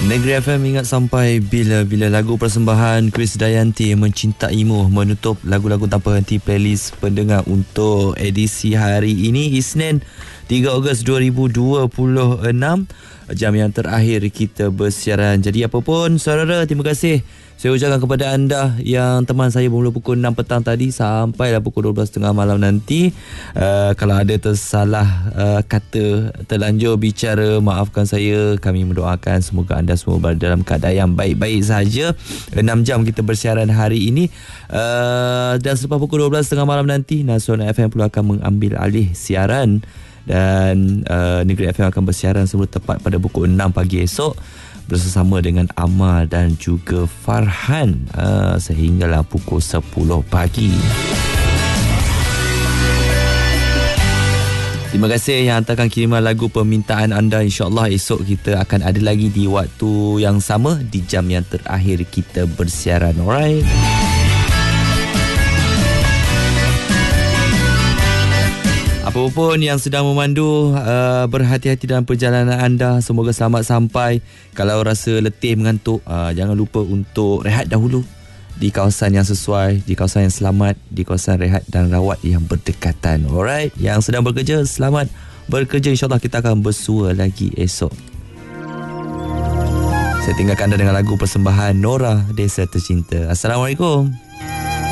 Negeri FM ingat sampai bila-bila. Lagu persembahan Chris Dayanti Mencintaimu menutup lagu-lagu tanpa henti playlist pendengar untuk edisi hari ini, Isnin 3 Ogos 2026, jam yang terakhir kita bersiaran. Jadi apapun saudara, terima kasih saya ucapkan kepada anda yang teman saya bermula pukul 6 petang tadi sampailah pukul 12.30 malam nanti. Kalau ada tersalah kata, terlanjur bicara, maafkan saya. Kami mendoakan semoga anda semua berada dalam keadaan yang baik-baik sahaja. 6 jam kita bersiaran hari ini, dan selepas pukul 12.30 malam nanti Nasional FM pula akan mengambil alih siaran, dan Negeri FM akan bersiaran semula tepat pada pukul 6 pagi esok bersama dengan Amal dan juga Farhan sehinggalah pukul 10 pagi. Terima kasih yang hantarkan kiriman lagu permintaan anda. InsyaAllah esok kita akan ada lagi di waktu yang sama, di jam yang terakhir kita bersiaran. Alright. Apapun yang sedang memandu, berhati-hati dalam perjalanan anda. Semoga selamat sampai. Kalau rasa letih, mengantuk, jangan lupa untuk rehat dahulu di kawasan yang sesuai, di kawasan yang selamat, di kawasan rehat dan rawat yang berdekatan. Alright. Yang sedang bekerja, selamat bekerja. InsyaAllah kita akan bersua lagi esok. Saya tinggalkan anda dengan lagu persembahan Nora, Desa Tercinta. Assalamualaikum.